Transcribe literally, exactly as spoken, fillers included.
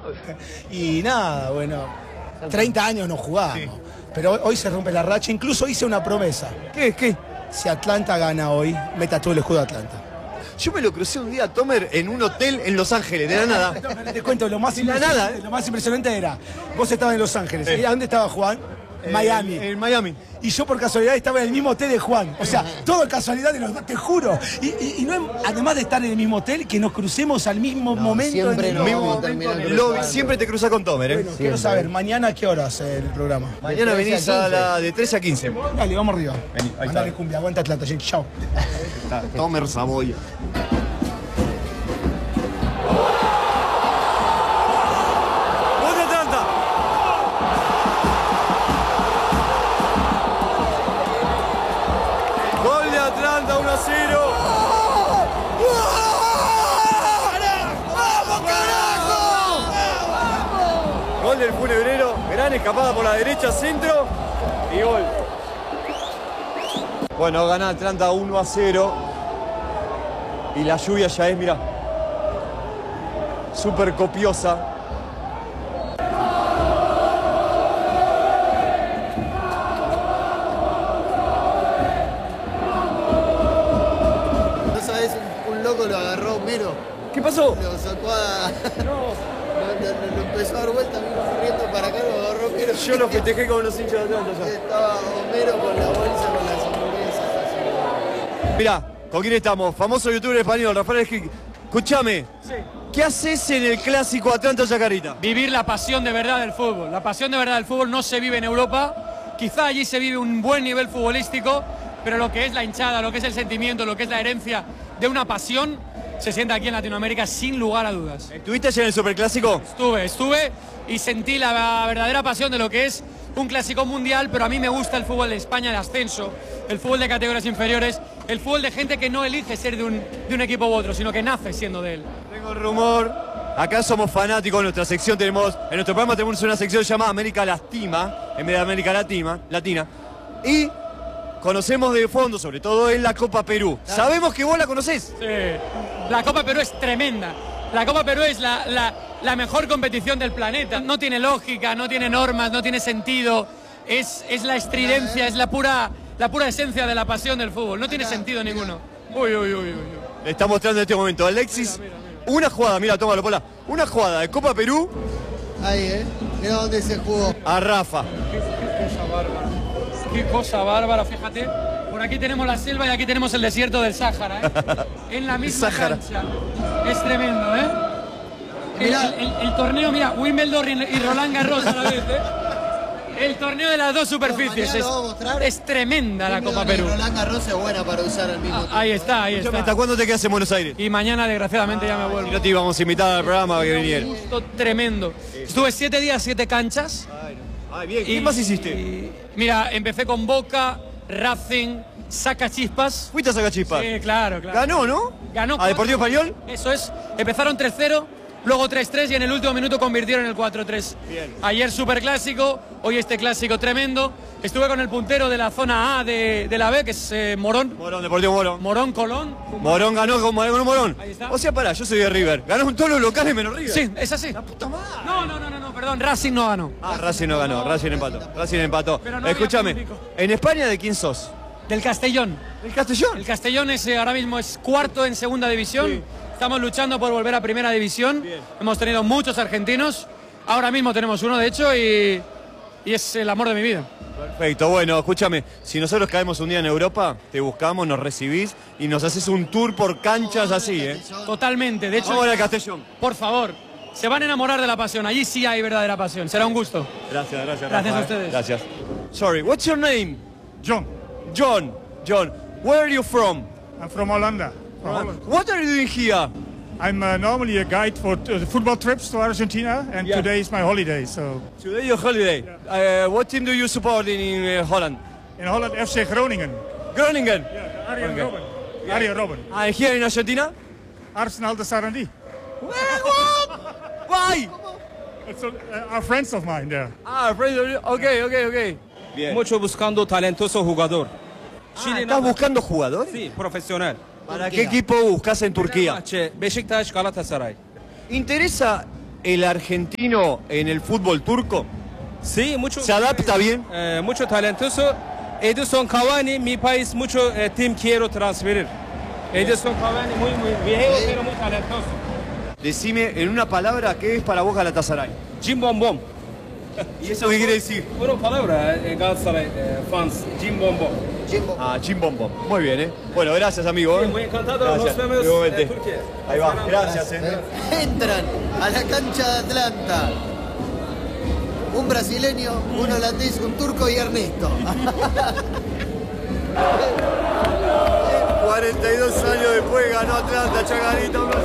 Y nada, bueno, treinta años no jugamos. Sí. Pero hoy se rompe la racha. Incluso hice una promesa. ¿Qué? ¿Qué? Si Atlanta gana hoy, me tatúo el escudo de Atlanta. Yo me lo crucé un día, Tomer, en un hotel en Los Ángeles, de la nada. Te cuento, lo más, nada, ¿eh? lo más impresionante era, vos estabas en Los Ángeles. ¿Y a dónde estaba Juan? En Miami. En, en Miami. Y yo por casualidad estaba en el mismo hotel de Juan. O sea, todo casualidad de los dos, te juro. Y, y, y no, además de estar en el mismo hotel, que nos crucemos al mismo no, momento. Siempre en el mismo momento lo, siempre te cruzas con Tomer, ¿eh? Bueno, quiero saber, ¿mañana a qué horas el programa? Mañana venís a, a la de trece a quince. Dale, vamos arriba. Vení, ahí Dale, está. cumbia, aguanta Atlanta, gente. Chao. Tomer Saboya. Atlanta uno a cero. ¡Vamos, carajo! Gol del Funebrero, gran escapada por la derecha, centro y gol. Bueno, gana Atlanta uno a cero. Y la lluvia ya es, mira, súper copiosa. Lo agarró Homero. ¿Qué pasó? Lo sacó a... No. Lo, lo, lo empezó a dar vuelta, vino corriendo para acá, lo agarró Homero. Yo lo festejé con los hinchas de Atlanta ya. Estaba Homero con la bolsa, con las hamburguesas. Mirá, ¿con quién estamos? Famoso youtuber español, Rafael Esquí. Escúchame. Sí. ¿Qué haces en el clásico Atlanta-Chacarita? Vivir la pasión de verdad del fútbol. La pasión de verdad del fútbol no se vive en Europa. Quizá allí se vive un buen nivel futbolístico, pero lo que es la hinchada, lo que es el sentimiento, lo que es la herencia de una pasión, se siente aquí en Latinoamérica sin lugar a dudas. ¿Estuviste ayer en el Superclásico? Estuve, estuve y sentí la verdadera pasión de lo que es un clásico mundial, pero a mí me gusta el fútbol de España, el ascenso, el fútbol de categorías inferiores, el fútbol de gente que no elige ser de un, de un equipo u otro, sino que nace siendo de él. Tengo el rumor, acá somos fanáticos, en nuestra sección tenemos, en nuestro programa tenemos una sección llamada América Lastima, en vez de América Latina, Latina, y conocemos de fondo, sobre todo en la Copa Perú. Claro. Sabemos que vos la conocés. Sí, la Copa Perú es tremenda. La Copa Perú es la, la, la mejor competición del planeta. No tiene lógica, no tiene normas, no tiene sentido. Es, es la estridencia, es la pura, la pura esencia de la pasión del fútbol. No tiene sentido ninguno. Uy, uy, uy, uy. Le está mostrando en este momento Alexis. Mira, mira, mira. Una jugada, mira, tómalo, Pola. Una jugada de Copa Perú. Ahí, ¿eh? Mira dónde se jugó. A Rafa. Qué, qué cosa bárbara. Qué cosa bárbara, fíjate. Por aquí tenemos la selva y aquí tenemos el desierto del Sáhara, ¿eh? En la misma cancha. Es tremendo, ¿eh? El, el, el, el torneo, mira, Wimbledon y Roland Garros a la vez, ¿eh? El torneo de las dos superficies. Es, es tremenda la Copa Perú. Roland Garros es buena para usar al mismo tiempo. Ahí está, ahí está. ¿Hasta cuándo te quedas en Buenos Aires? Y mañana, desgraciadamente, ya me vuelvo. Y no te íbamos a invitar al programa que viniera. Un gusto tremendo. Estuve siete días, siete canchas. Ay, no. Ay bien. ¿Qué más hiciste? Y, mira, empecé con Boca, Racing, Sacachispas. ¿Fuiste a Sacachispas? Sí, claro, claro. Ganó, ¿no? Ganó. ¿A Deportivo Español? Eso es. Empezaron tres cero, luego tres tres y en el último minuto convirtieron el cuatro tres. Bien. Ayer superclásico, hoy este clásico tremendo. Estuve con el puntero de la zona A de, de la B, que es eh, Morón. Morón, Deportivo Morón. Morón, Colón. Morón ganó con Morón, Morón. Ahí está. O sea, pará, yo soy de River. Ganó todos los locales menos River. Sí, es así. La puta madre. No, no, no, no, no, perdón, Racing no ganó. Ah, Racing no ganó, Racing empató. Racing empató. No escúchame, ¿en España de quién sos? Del Castellón. ¿El Castellón? El Castellón es, eh, ahora mismo es cuarto en segunda división. Sí. Estamos luchando por volver a primera división. Bien. Hemos tenido muchos argentinos. Ahora mismo tenemos uno, de hecho, y, y es el amor de mi vida. Perfecto, bueno, escúchame, si nosotros caemos un día en Europa, te buscamos, nos recibís y nos haces un tour por canchas así, ¿eh? Totalmente, de hecho... Vamos al Castellón. Por favor, se van a enamorar de la pasión, allí sí hay verdadera pasión, será un gusto. Gracias, gracias. Gracias Rafa, a ustedes. Gracias. Sorry, what's your name? John. John, John, where are you from? I'm from Hollanda. From Uh, Holland. what are you doing here? I'm uh, normally a guide for uh, football trips to Argentina, and Yeah. today is my holiday. So Today your holiday. Uh, what team do you support in, in uh, Holland? in Holland, F C Groningen. Groningen. Yeah, Arjen Okay. Robben. Arjen Robben. And here in Argentina? Arsenal de Sarandí. Why? It's uh, are friends of mine there. Ah, friend, okay, okay, okay. Bien. Mucho buscando talentoso jugador. Ah, ¿estás buscando jugadores? Sí, profesional. ¿Para qué equipo buscas en Turquía? Fenerbahçe, Beşiktaş, Galatasaray. ¿Interesa el argentino en el fútbol turco? Sí, mucho. ¿Se adapta bien? Eh, mucho talentoso. Edison Cavani, mi país, mucho eh, team quiero transferir. Edison Cavani, muy, muy viejo, pero muy talentoso. Decime en una palabra, ¿qué es para vos Galatasaray? Jim Bom Bom. ¿Y eso qué quiere decir? Una palabra, eh, Galatasaray eh, fans, Jim Bom Bom. Jimbo. Ah, chimbombo. Muy bien, ¿eh? Bueno, gracias, amigo. ¿eh? Sí, muy encantado. Gracias. Nos vemos Igualmente. en Turquía. Ahí va, gracias, ¿eh? Entran a la cancha de Atlanta. Un brasileño, un holandés, un turco y Ernesto. cuarenta y dos años después ganó Atlanta, Chacarita.